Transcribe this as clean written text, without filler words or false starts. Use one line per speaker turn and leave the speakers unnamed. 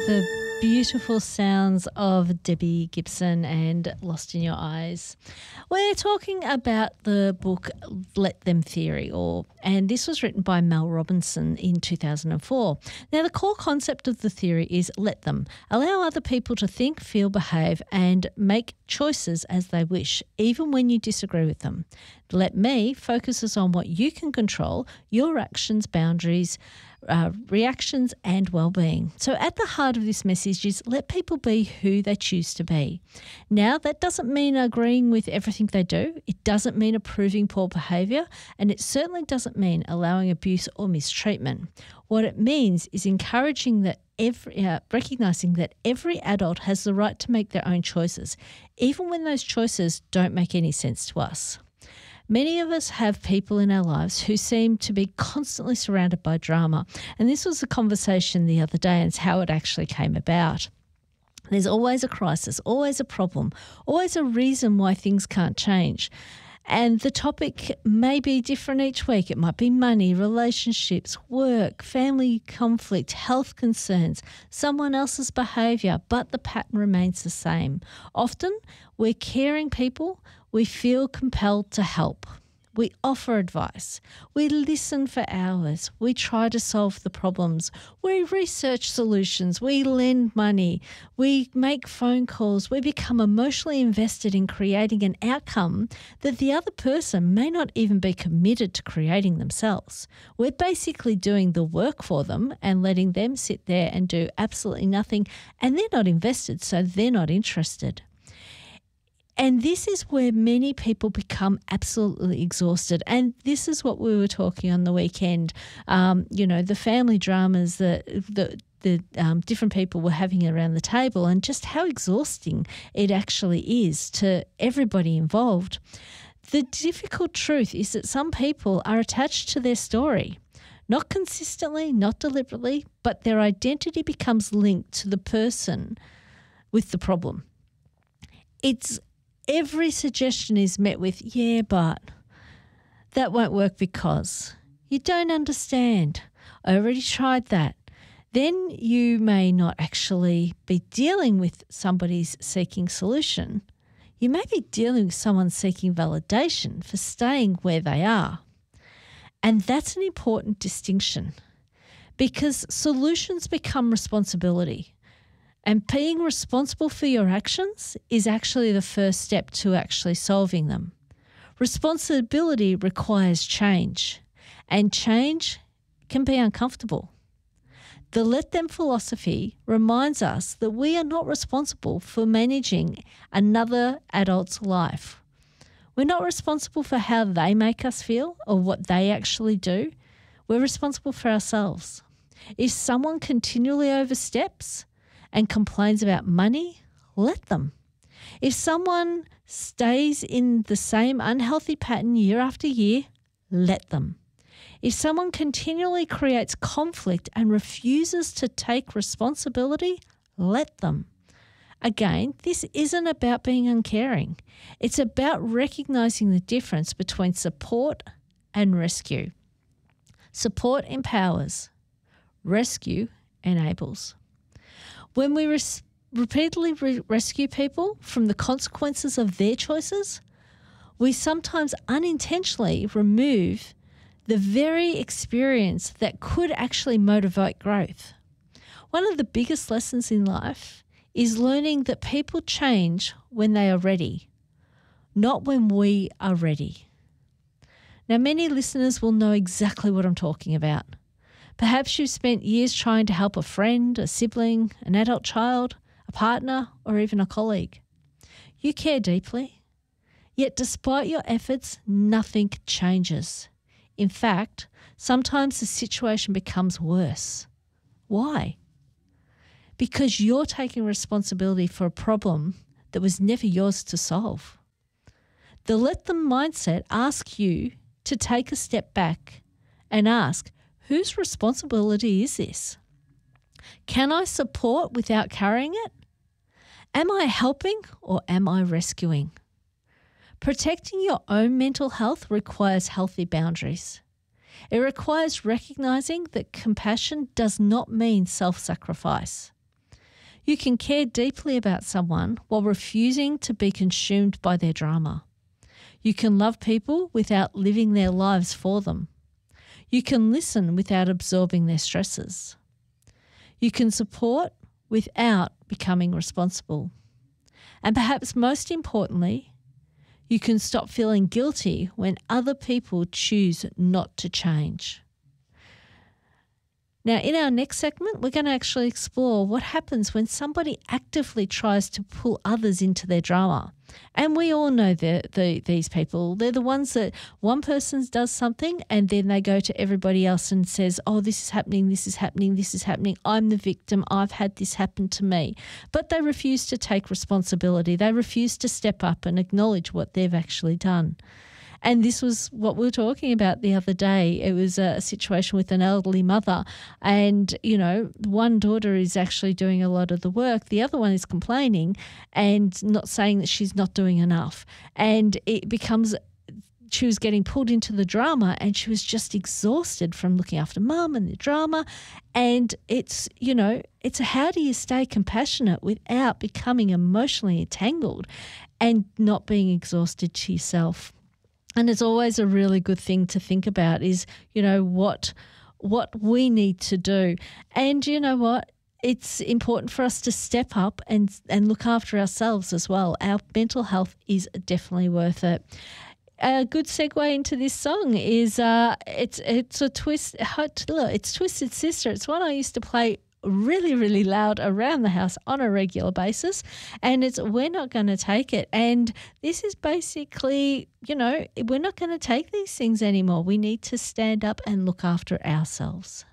The beautiful sounds of Debbie Gibson and Lost in Your Eyes. We're talking about the book Let Them Theory, and this was written by Mel Robinson in 2004. Now, the core concept of the theory is let them. Allow other people to think, feel, behave and make choices as they wish, even when you disagree with them. Let me focuses on what you can control, your actions, boundaries, reactions and well-being. So at the heart of this message is let people be who they choose to be. Now, that doesn't mean agreeing with everything they do. It doesn't mean approving poor behaviour, and it certainly doesn't mean allowing abuse or mistreatment. What it means is encouraging that recognising that every adult has the right to make their own choices, even when those choices don't make any sense to us. Many of us have people in our lives who seem to be constantly surrounded by drama. And this was a conversation the other day, and it's how it actually came about. There's always a crisis, always a problem, always a reason why things can't change. And the topic may be different each week. It might be money, relationships, work, family conflict, health concerns, someone else's behaviour, but the pattern remains the same. Often, we're caring people. We feel compelled to help. We offer advice. We listen for hours. We try to solve the problems. We research solutions. We lend money. We make phone calls. We become emotionally invested in creating an outcome that the other person may not even be committed to creating themselves. We're basically doing the work for them and letting them sit there and do absolutely nothing, and they're not invested, so they're not interested. And this is where many people become absolutely exhausted. And this is what we were talking on the weekend, the family dramas that the different people were having around the table, and just how exhausting it actually is to everybody involved. The difficult truth is that some people are attached to their story, not consistently, not deliberately, but their identity becomes linked to the person with the problem. Every suggestion is met with, yeah, but that won't work because you don't understand. I already tried that. Then you may not actually be dealing with somebody's seeking solution. You may be dealing with someone seeking validation for staying where they are. And that's an important distinction, because solutions become responsibility. And being responsible for your actions is actually the first step to actually solving them. Responsibility requires change, and change can be uncomfortable. The let them philosophy reminds us that we are not responsible for managing another adult's life. We're not responsible for how they make us feel or what they actually do. We're responsible for ourselves. If someone continually oversteps and complains about money, let them. If someone stays in the same unhealthy pattern year after year, let them. If someone continually creates conflict and refuses to take responsibility, let them. Again, this isn't about being uncaring. It's about recognizing the difference between support and rescue. Support empowers. Rescue enables. When we repeatedly rescue people from the consequences of their choices, we sometimes unintentionally remove the very experience that could actually motivate growth. One of the biggest lessons in life is learning that people change when they are ready, not when we are ready. Now, many listeners will know exactly what I'm talking about. Perhaps you've spent years trying to help a friend, a sibling, an adult child, a partner, or even a colleague. You care deeply, yet despite your efforts, nothing changes. In fact, sometimes the situation becomes worse. Why? Because you're taking responsibility for a problem that was never yours to solve. The let them mindset asks you to take a step back and ask, whose responsibility is this? Can I support without carrying it? Am I helping or am I rescuing? Protecting your own mental health requires healthy boundaries. It requires recognizing that compassion does not mean self-sacrifice. You can care deeply about someone while refusing to be consumed by their drama. You can love people without living their lives for them. You can listen without absorbing their stresses. You can support without becoming responsible. And perhaps most importantly, you can stop feeling guilty when other people choose not to change. Now, in our next segment, we're going to actually explore what happens when somebody actively tries to pull others into their drama. And we all know these people. They're the ones that one person does something and then they go to everybody else and says, oh, this is happening, this is happening, this is happening. I'm the victim. I've had this happen to me. But they refuse to take responsibility. They refuse to step up and acknowledge what they've actually done. And this was what we were talking about the other day. It was a situation with an elderly mother and, one daughter is actually doing a lot of the work. The other one is complaining and not saying that she's not doing enough. And it becomes she was getting pulled into the drama and she was just exhausted from looking after mum and the drama. And it's how do you stay compassionate without becoming emotionally entangled and not being exhausted to yourself? And it's always a really good thing to think about is, what we need to do. And you know what? It's important for us to step up and look after ourselves as well. Our mental health is definitely worth it. A good segue into this song is it's a twist. It's Twisted Sister. It's one I used to play really, really loud around the house on a regular basis, and it's We're Not Going to Take It. And this is basically, we're not going to take these things anymore. We need to stand up and look after ourselves.